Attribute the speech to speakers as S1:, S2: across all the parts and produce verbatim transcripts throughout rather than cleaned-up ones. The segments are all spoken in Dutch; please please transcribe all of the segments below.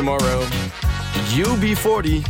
S1: Tomorrow, U B forty.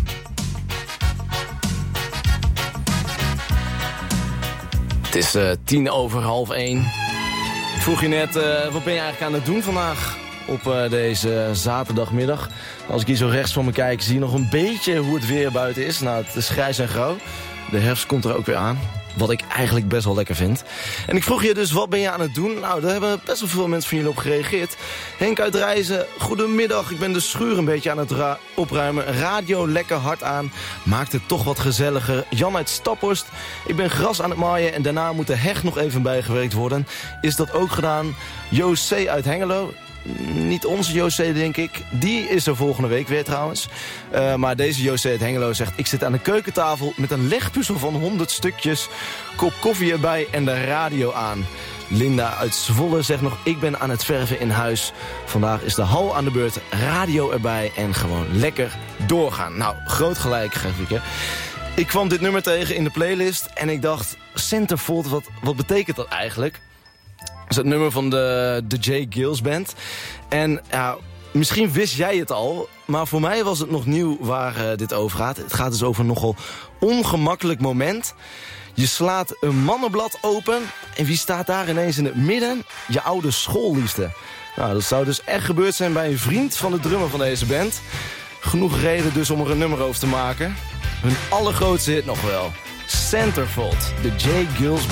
S1: Het is uh, tien over half één. Ik vroeg je net, uh, wat ben je eigenlijk aan het doen vandaag op uh, deze zaterdagmiddag? Als ik hier zo rechts van me kijk, zie je nog een beetje hoe het weer buiten is. Nou, het is grijs en grauw. De herfst komt er ook weer aan. Wat ik eigenlijk best wel lekker vind. En ik vroeg je dus, wat ben je aan het doen? Nou, daar hebben best wel veel mensen van jullie op gereageerd. Henk uit Reizen, goedemiddag. Ik ben de schuur een beetje aan het ra- opruimen. Radio lekker hard aan. Maakt het toch wat gezelliger. Jan uit Staphorst, ik ben gras aan het maaien. En daarna moet de heg nog even bijgewerkt worden. Is dat ook gedaan? Joost C. uit Hengelo. Niet onze Joost C, denk ik. Die is er volgende week weer trouwens. Uh, maar deze Joost C uit Hengelo zegt... ik zit aan de keukentafel met een legpuzzel van honderd stukjes. Kop koffie erbij en de radio aan. Linda uit Zwolle zegt nog... ik ben aan het verven in huis. Vandaag is de hal aan de beurt. Radio erbij en gewoon lekker doorgaan. Nou, groot gelijk geef ik, hè. Ik kwam dit nummer tegen in de playlist. En ik dacht, Centerfold, wat, wat betekent dat eigenlijk? Dat is het nummer van de, de J. Gills Band. En ja, misschien wist jij het al, maar voor mij was het nog nieuw waar uh, dit over gaat. Het gaat dus over een nogal ongemakkelijk moment. Je slaat een mannenblad open en wie staat daar ineens in het midden? Je oude schoolliefde. Nou, dat zou dus echt gebeurd zijn bij een vriend van de drummer van deze band. Genoeg reden dus om er een nummer over te maken. Hun allergrootste hit nog wel. Centerfold, de J. Gills Band.